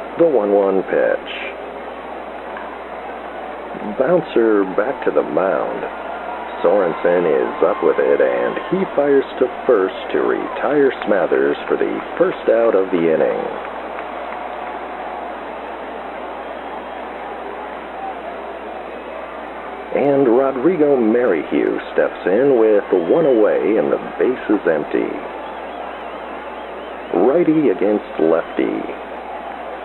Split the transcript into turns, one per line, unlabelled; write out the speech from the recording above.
The 1-1 pitch. Bouncer back to the mound. Sorensen is up with it, and he fires to first to retire Smathers for the first out of the inning. And Rodrigo Merrihew steps in with one away and the base is empty. Righty against lefty.